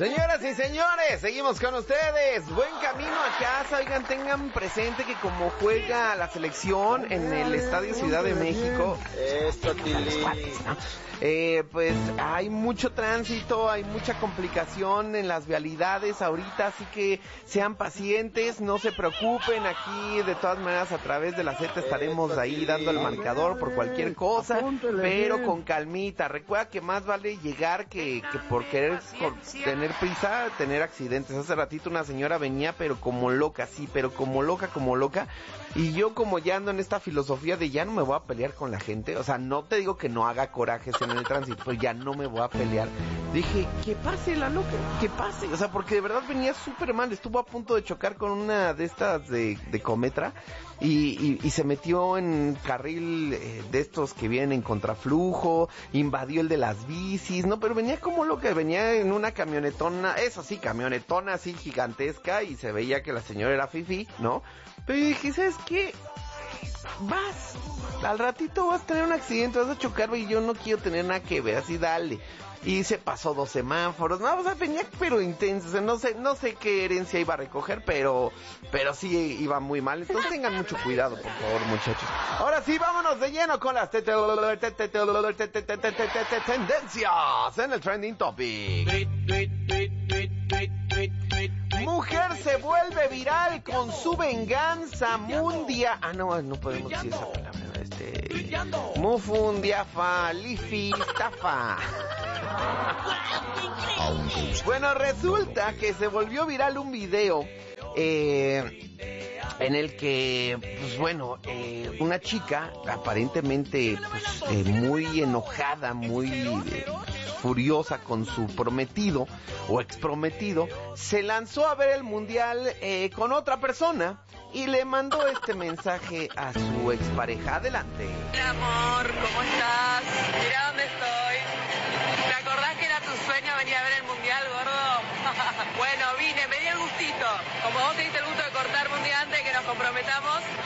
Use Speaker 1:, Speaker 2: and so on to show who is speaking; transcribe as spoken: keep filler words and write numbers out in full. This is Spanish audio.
Speaker 1: Señoras y señores, seguimos con ustedes. Buen camino a casa. Oigan, tengan presente que como juega la selección en el Estadio Ciudad de México,
Speaker 2: Esto, Tilly.
Speaker 1: eh, pues hay mucho tránsito, hay mucha complicación en las vialidades ahorita, así que sean pacientes, no se preocupen. Aquí de todas maneras a través de la Z estaremos ahí dando el marcador por cualquier cosa, pero con calmita. Recuerda que más vale llegar que, que por querer por tener prisa, tener accidentes. Hace ratito una señora venía pero como loca, sí, pero como loca, como loca, y yo como ya ando en esta filosofía de ya no me voy a pelear con la gente, o sea, no te digo que no haga corajes en el tránsito, pero ya no me voy a pelear. Dije, que pase la loca, que pase, o sea, porque de verdad venía súper mal, estuvo a punto de chocar con una de estas de, de Cometra, y, y, y se metió en carril eh, de estos que vienen en contraflujo, invadió el de las bicis, no, pero venía como loca, venía en una camionetona, eso sí, camionetona así gigantesca, y se veía que la señora era fifi, ¿no? Pero yo dije, ¿sabes qué? Vas, al ratito vas a tener un accidente, vas a chocar, y yo no quiero tener nada que ver, así dale. Y se pasó dos semáforos, no, o sea, venía pero intenso, o sea, no sé, no sé qué herencia iba a recoger, pero, pero sí iba muy mal, entonces tengan mucho cuidado, por favor, muchachos. Ahora sí, vámonos de lleno con las tendencias en el trending topic. Mujer se vuelve viral con su venganza mundial. Ah, no, no podemos decir esa palabra. Este. Mufundiafa, lifi, tafa. Bueno, resulta que se volvió viral un video eh, en el que, pues bueno, eh, una chica aparentemente pues, eh, muy enojada, muy eh, furiosa con su prometido o exprometido, se lanzó a ver el mundial eh, con otra persona y le mandó este mensaje a su expareja. Adelante.
Speaker 3: Hola amor, ¿cómo estás? Mira dónde estoy. ¿Te acordás que era tu sueño venir a ver el mundial, gordo? Bueno, vine, me di el gustito. Como vos te diste el gusto de cortarme un día antes que nos comprometamos,